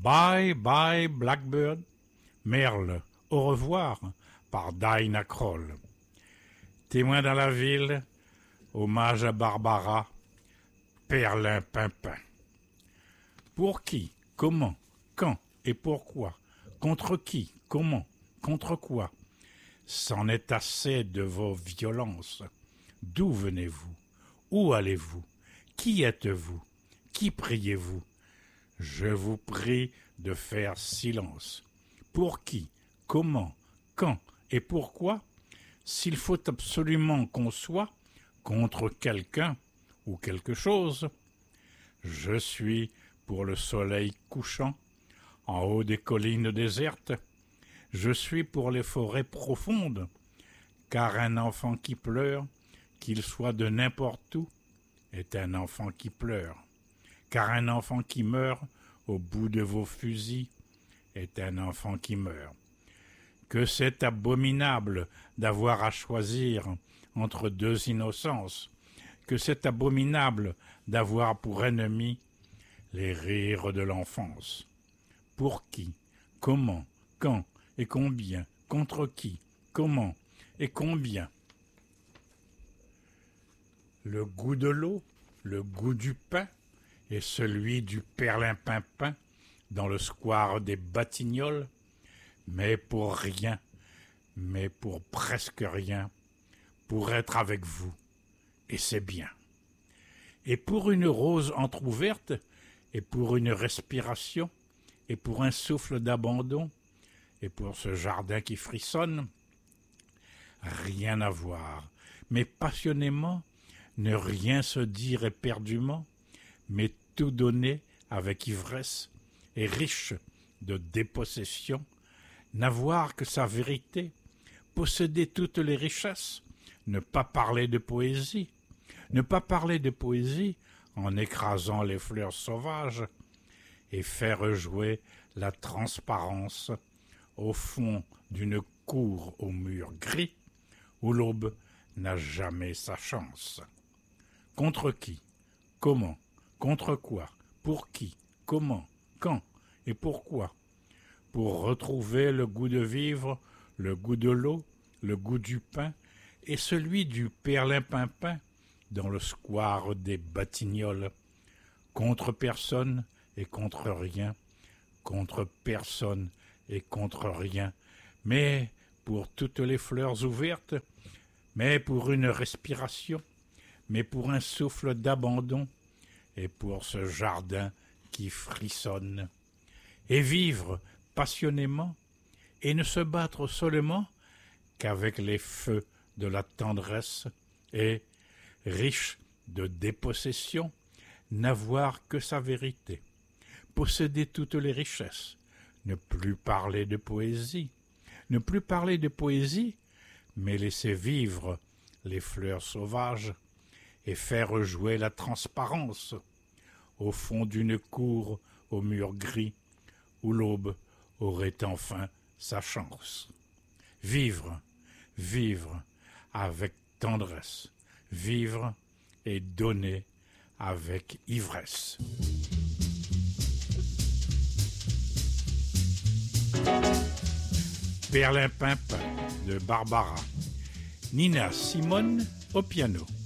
Bye bye Blackbird, Merle, au revoir, par Dinah Kroll. Témoin dans la ville, hommage à Barbara, Perlimpinpin. Pour qui, comment, quand et pourquoi, contre qui, comment, contre quoi? C'en est assez de vos violences. D'où venez-vous? Où allez-vous? Qui êtes-vous? Qui priez-vous? Je vous prie de faire silence. Pour qui, comment, quand et pourquoi? S'il faut absolument qu'on soit contre quelqu'un ou quelque chose, je suis pour le soleil couchant en haut des collines désertes. Je suis pour les forêts profondes, car un enfant qui pleure, qu'il soit de n'importe où, est un enfant qui pleure. Car un enfant qui meurt au bout de vos fusils est un enfant qui meurt. Que c'est abominable d'avoir à choisir entre deux innocences, que c'est abominable d'avoir pour ennemi les rires de l'enfance. Pour qui, comment, quand et combien, contre qui, comment et combien? Le goût de l'eau, le goût du pain et celui du perlimpinpin dans le square des Batignolles, mais pour rien, mais pour presque rien, pour être avec vous, et c'est bien. Et pour une rose entr'ouverte, et pour une respiration, et pour un souffle d'abandon, et pour ce jardin qui frissonne, rien à voir, mais passionnément, ne rien se dire éperdument, mais tout donner avec ivresse, et riche de dépossession, n'avoir que sa vérité, posséder toutes les richesses, ne pas parler de poésie, en écrasant les fleurs sauvages, et faire jouer la transparence au fond d'une cour aux murs gris, où l'aube n'a jamais sa chance. Contre qui? Comment? Contre quoi? Pour qui? Comment? Quand? Et pourquoi? Pour retrouver le goût de vivre, le goût de l'eau, le goût du pain et celui du perlimpinpin dans le square des Batignolles. Contre personne et contre rien, contre personne et contre rien, mais pour toutes les fleurs ouvertes, mais pour une respiration, mais pour un souffle d'abandon, et pour ce jardin qui frissonne. Et vivre passionnément, et ne se battre seulement qu'avec les feux de la tendresse, et, riche de dépossession, n'avoir que sa vérité, posséder toutes les richesses, ne plus parler de poésie, mais laisser vivre les fleurs sauvages et faire jouer la transparence au fond d'une cour aux murs gris où l'aube aurait enfin sa chance. Vivre avec tendresse, vivre et donner avec ivresse. Perlimpinpin de Barbara. Nina Simone au piano.